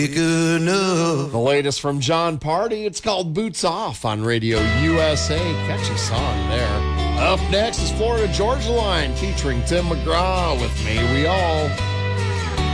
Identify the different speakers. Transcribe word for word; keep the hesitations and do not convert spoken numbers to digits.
Speaker 1: Good enough.
Speaker 2: The latest from John Party, it's called Boots Off on Radio U S A. Catchy song there. Up next is Florida Georgia Line featuring Tim McGraw with May We All.